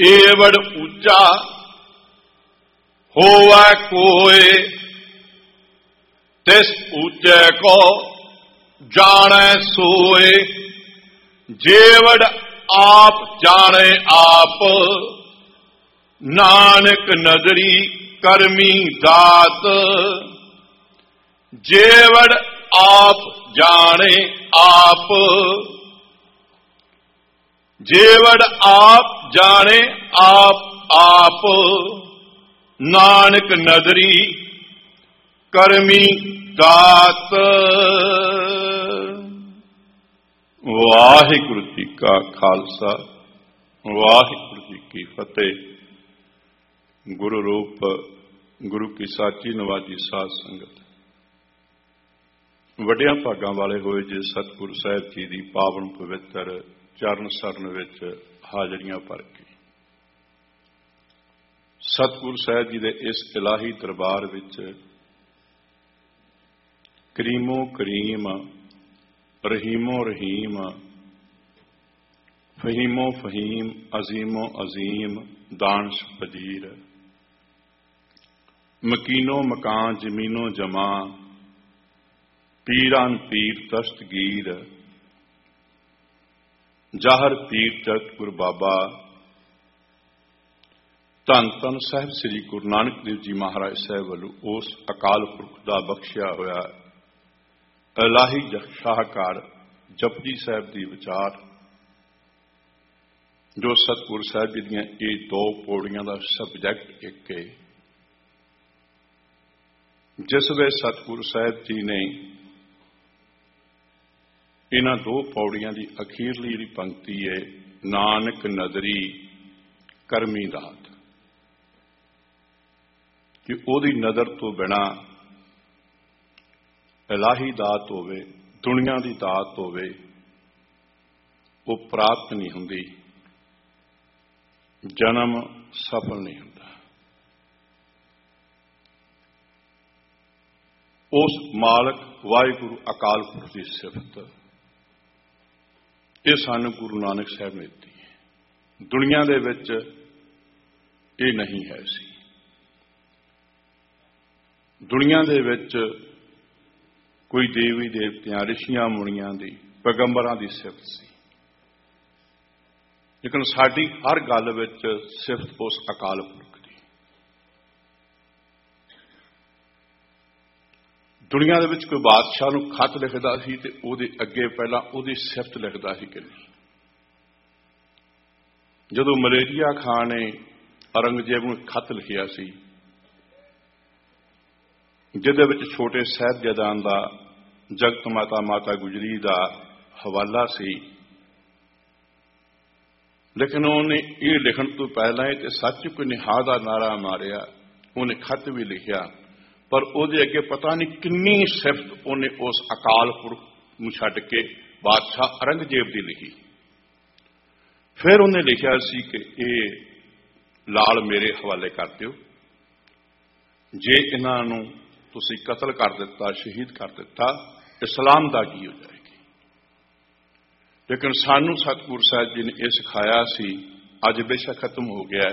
ਏਵੜ ਉੱਚਾ ਹੋਵੈ ਕੋਇ, ਤਿਸ ਉੱਚੇ ਕੋ ਜਾਣੈ ਸੋਏ। ਜੇਵੜ ਆਪ ਜਾਣੇ ਆਪ, ਨਾਨਕ ਨਦਰੀ ਕਰਮੀ ਦਾਤ। ਜੇਵੜ ਆਪ ਜਾਣੇ ਆਪ, ਜੇਵੜ ਆਪ ਜਾਣੇ ਆਪ, ਨਾਨਕ ਨਦਰੀ ਕਰਮੀ ਦਾਤ। ਵਾਹਿਗੁਰੂ ਜੀ ਕਾ ਖਾਲਸਾ, ਵਾਹਿਗੁਰੂ ਜੀ ਕੀ ਫਤਿਹ। ਗੁਰੂ ਰੂਪ ਗੁਰੂ ਕੀ ਸਾਚੀ ਨਵਾਜੀ ਸਾਧ ਸੰਗਤ, ਵੱਡਿਆਂ ਭਾਗਾਂ ਵਾਲੇ ਹੋਏ ਜੇ ਸਤਿਗੁਰੂ ਸਾਹਿਬ ਜੀ ਦੀ ਪਾਵਨ ਪਵਿੱਤਰ ਚਰਨ ਸਰਨ ਵਿੱਚ ਹਾਜ਼ਰੀਆਂ ਭਰ ਕੇ ਸਤਿਗੁਰੂ ਸਾਹਿਬ ਜੀ ਦੇ ਇਸ ਇਲਾਹੀ ਦਰਬਾਰ ਵਿੱਚ ਕਰੀਮੋ ਕਰੀਮ, ਰਹੀਮੋ ਰਹੀਮ, ਫਹੀਮੋ ਫਹੀਮ, ਅਜ਼ੀਮੋ ਅਜ਼ੀਮ, ਦਾਨਸ਼ ਫਜੀਰ, ਮਕੀਨੋ ਮਕਾਨ, ਜ਼ਮੀਨੋ ਜਮਾ, ਪੀਰਾਨ ਪੀਰ ਦਸਤਗੀਰ, ਜਾਹਰ ਪੀਰ ਜਗਤ ਗੁਰ ਬਾਬਾ, ਧੰਨ ਧੰਨ ਸਾਹਿਬ ਸ੍ਰੀ ਗੁਰੂ ਨਾਨਕ ਦੇਵ ਜੀ ਮਹਾਰਾਜ ਸਾਹਿਬ ਵੱਲੋਂ ਉਸ ਅਕਾਲ ਪੁਰਖ ਦਾ ਬਖਸ਼ਿਆ ਹੋਇਆ ਇਲਾਹੀ ਸ਼ਾਹਕਾਰ ਜਪਜੀ ਸਾਹਿਬ ਦੀ ਵਿਚਾਰ, ਜੋ ਸਤਿਗੁਰੂ ਸਾਹਿਬ ਜੀ ਦੀਆਂ ਇਹ ਦੋ ਪੌੜੀਆਂ ਦਾ ਸਬਜੈਕਟ ਇੱਕ ਹੈ, ਜਿਸ ਵਿੱਚ ਸਤਿਗੁਰੂ ਸਾਹਿਬ ਜੀ ਨੇ ਇਹਨਾਂ ਦੋ ਪੌੜੀਆਂ ਦੀ ਅਖੀਰਲੀ ਜਿਹੜੀ ਪੰਕਤੀ ਹੈ, ਨਾਨਕ ਨਦਰੀ ਕਰਮੀ ਦਾਤ, ਕਿ ਉਹਦੀ ਨਜ਼ਰ ਤੋਂ ਬਿਨਾਂ ਇਲਾਹੀ ਦਾਤ ਹੋਵੇ, ਦੁਨੀਆ ਦੀ ਦਾਤ ਹੋਵੇ, ਉਹ ਪ੍ਰਾਪਤ ਨਹੀਂ ਹੁੰਦੀ, ਜਨਮ ਸਫਲ ਨਹੀਂ ਹੁੰਦਾ। ਉਸ ਮਾਲਕ ਵਾਹਿਗੁਰੂ ਅਕਾਲ ਪੁਰਖ ਦੀ ਸਿਫਤ ਇਹ ਸਾਨੂੰ ਗੁਰੂ ਨਾਨਕ ਸਾਹਿਬ ਨੇ ਦਿੱਤੀ ਹੈ। ਦੁਨੀਆ ਦੇ ਵਿੱਚ ਇਹ ਨਹੀਂ ਹੈ ਸੀ। ਦੁਨੀਆ ਦੇ ਵਿੱਚ ਕੋਈ ਦੇਵੀ ਦੇਵਤਿਆਂ, ਰਿਸ਼ੀਆਂ ਮੁਨੀਆਂ ਦੀ, ਪੈਗੰਬਰਾਂ ਦੀ ਸਿਫਤ ਸੀ, ਲੇਕਿਨ ਸਾਡੀ ਹਰ ਗੱਲ ਵਿੱਚ ਸਿਫਤ ਉਸ ਅਕਾਲ ਪੁਰਖ ਦੀ। ਦੁਨੀਆ ਦੇ ਵਿੱਚ ਕੋਈ ਬਾਦਸ਼ਾਹ ਨੂੰ ਖਤ ਲਿਖਦਾ ਸੀ ਤੇ ਉਹਦੇ ਅੱਗੇ ਪਹਿਲਾਂ ਉਹਦੀ ਸਿਫਤ ਲਿਖਦਾ ਸੀ ਕਿ ਨਹੀਂ। ਜਦੋਂ ਮਲੇਰੀਆ ਖਾਂ ਨੇ ਔਰੰਗਜ਼ੇਬ ਨੂੰ ਖਤ ਲਿਖਿਆ ਸੀ, ਜਿਹਦੇ ਵਿੱਚ ਛੋਟੇ ਸਾਹਿਬਜ਼ਾਦਿਆਂ ਦਾ, ਜਗਤ ਮਾਤਾ ਮਾਤਾ ਗੁਜਰੀ ਦਾ ਹਵਾਲਾ ਸੀ, ਲੇਕਿਨ ਉਹਨੇ ਇਹ ਲਿਖਣ ਤੋਂ ਪਹਿਲਾਂ ਤੇ ਸੱਚ ਕੋ ਨਿਹਾਦ ਦਾ ਨਾਰਾ ਮਾਰਿਆ। ਉਹਨੇ ਖਤ ਵੀ ਲਿਖਿਆ, ਪਰ ਉਹਦੇ ਅੱਗੇ ਪਤਾ ਨਹੀਂ ਕਿੰਨੀ ਸਿਫਤ ਉਹਨੇ ਉਸ ਅਕਾਲ ਪੁਰਖ ਨੂੰ ਛੱਡ ਕੇ ਬਾਦਸ਼ਾਹ ਔਰੰਗਜ਼ੇਬ ਦੀ ਲਿਖੀ। ਫਿਰ ਉਹਨੇ ਲਿਖਿਆ ਸੀ ਕਿ ਇਹ ਲਾਲ ਮੇਰੇ ਹਵਾਲੇ ਕਰ ਦਿਓ, ਜੇ ਇਹਨਾਂ ਨੂੰ ਤੁਸੀਂ ਕਤਲ ਕਰ ਦਿੱਤਾ, ਸ਼ਹੀਦ ਕਰ ਦਿੱਤਾ, ਇਸਲਾਮ ਦਾ ਕੀ ਹੋ ਜਾਏਗੀ। ਲੇਕਿਨ ਸਾਨੂੰ ਸਤਿਗੁਰੂ ਸਾਹਿਬ ਜੀ ਨੇ ਇਹ ਸਿਖਾਇਆ ਸੀ, ਅੱਜ ਬੇਸ਼ੱਕ ਖਤਮ ਹੋ ਗਿਆ,